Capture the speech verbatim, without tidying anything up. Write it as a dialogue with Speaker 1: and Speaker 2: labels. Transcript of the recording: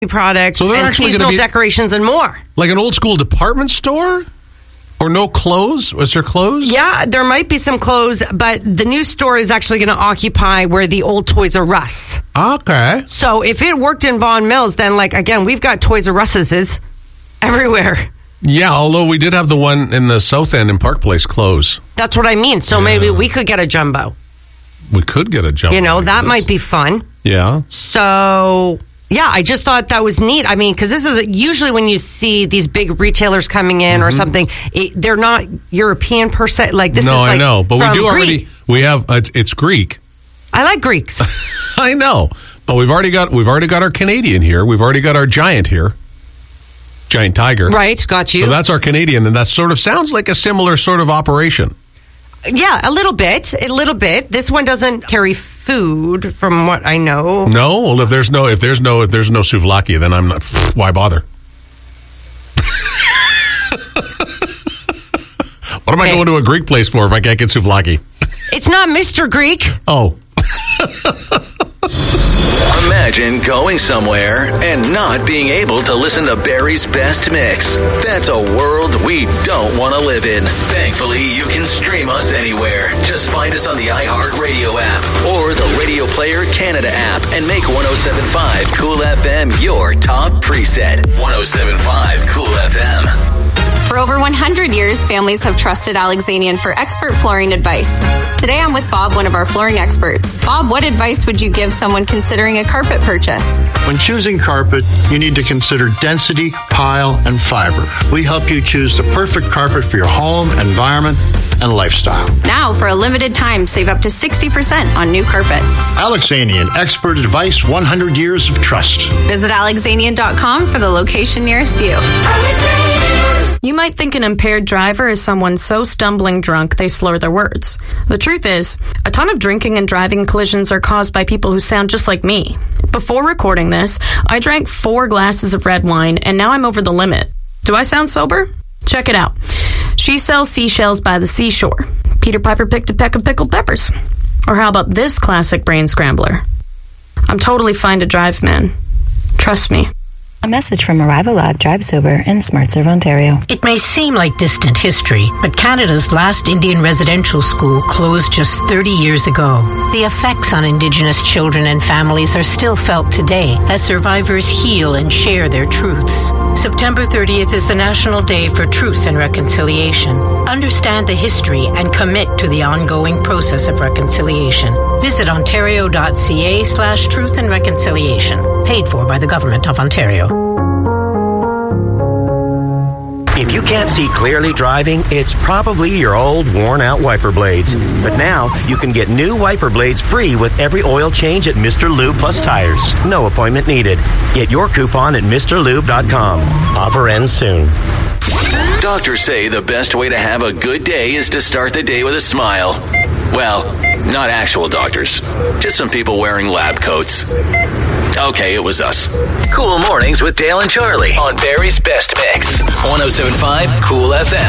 Speaker 1: products
Speaker 2: So they're
Speaker 1: and
Speaker 2: actually
Speaker 1: seasonal
Speaker 2: gonna be-
Speaker 1: decorations and more.
Speaker 2: Like an old school department store? Or no clothes? Was there clothes?
Speaker 1: Yeah, there might be some clothes, but the new store is actually going to occupy where the old Toys R Us.
Speaker 2: Okay.
Speaker 1: So if it worked in Vaughan Mills, then, like, again, we've got Toys R Us's everywhere.
Speaker 2: Yeah, although we did have the one in the South End in Park Place close.
Speaker 1: That's what I mean. So
Speaker 2: Yeah.
Speaker 1: maybe we could get a jumbo.
Speaker 2: We could get a jumbo.
Speaker 1: You know,
Speaker 2: like
Speaker 1: that
Speaker 2: this.
Speaker 1: might be fun.
Speaker 2: Yeah.
Speaker 1: So, yeah, I just thought that was neat. I mean, because this is usually when you see these big retailers coming in
Speaker 2: Mm-hmm.
Speaker 1: or something, it, they're not European per se. Like, this
Speaker 2: no,
Speaker 1: is like
Speaker 2: I know. But we
Speaker 1: from
Speaker 2: do already,
Speaker 1: Greek.
Speaker 2: we have, uh, it's, it's Greek.
Speaker 1: I like Greeks.
Speaker 2: I know. But we've already got, we've already got our Canadian here. We've already got our giant here. Giant tiger.
Speaker 1: Right, got you.
Speaker 2: So that's our Canadian, and that sort of sounds like a similar sort of operation.
Speaker 1: Yeah, a little bit, a little bit. This one doesn't carry food, from what I know.
Speaker 2: No, well, if there's no, if there's no, if there's no souvlaki, then I'm not. Why bother? What am I
Speaker 1: Hey.
Speaker 2: going to a Greek place for if I can't get souvlaki?
Speaker 1: It's not Mister Greek.
Speaker 2: Oh,
Speaker 3: Imagine going somewhere and not being able to listen to Barry's best mix. That's a world we don't want to live in. Thankfully, you can stream us anywhere. Just find us on the iHeartRadio app or the Radio Player Canada app and make one oh seven point five Cool F M your top preset. one oh seven point five Cool F M.
Speaker 4: For over one hundred years, families have trusted Alexanian for expert flooring advice. Today I'm with Bob, one of our flooring experts. Bob, what advice would you give someone considering a carpet purchase?
Speaker 5: When choosing carpet, you need to consider density, pile, and fiber. We help you choose the perfect carpet for your home, environment, and lifestyle.
Speaker 4: Now, for a limited time, save up to sixty percent on new carpet.
Speaker 5: Alexanian, expert advice, one hundred years of trust.
Speaker 4: Visit Alexanian dot com for the location nearest you.
Speaker 6: You might think an impaired driver is someone so stumbling drunk they slur their words. The truth is, a ton of drinking and driving collisions are caused by people who sound just like me. Before recording this, I drank four glasses of red wine, and now I'm over the limit. Do I sound sober? Check it out. She sells seashells by the seashore. Peter Piper picked a peck of pickled peppers. Or how about this classic brain scrambler? I'm totally fine to drive, man. Trust me.
Speaker 7: A message from Arrival Lab Drive Sober in SmartServe, Ontario.
Speaker 8: It may seem like distant history, but Canada's last Indian residential school closed just thirty years ago. The effects on Indigenous children and families are still felt today as survivors heal and share their truths. September thirtieth is the National Day for Truth and Reconciliation. Understand the history and commit to the ongoing process of reconciliation. Visit ontario.ca slash truth and reconciliation. Paid for by the Government of Ontario.
Speaker 9: If you can't see clearly driving, it's probably your old, worn-out wiper blades. But now, you can get new wiper blades free with every oil change at Mister Lube Plus Tires. No appointment needed. Get your coupon at Mr Lube dot com. Offer ends soon.
Speaker 3: Doctors say the best way to have a good day is to start the day with a smile. Well, not actual doctors. Just some people wearing lab coats. Okay, it was us. Cool Mornings with Dale and Charlie on Barry's Best Mix. one oh seven point five Cool F M.